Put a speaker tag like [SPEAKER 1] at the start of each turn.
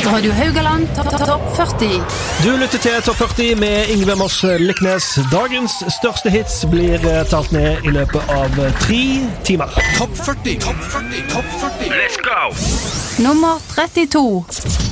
[SPEAKER 1] Radio Haugaland Topp 40.
[SPEAKER 2] Du lytter til Topp 40 med Yngve Moss Liknes. Dagens største hits blir talt ned i løpet av 3 timer.
[SPEAKER 3] Topp 40.
[SPEAKER 4] Let's go!
[SPEAKER 1] Nummer 32.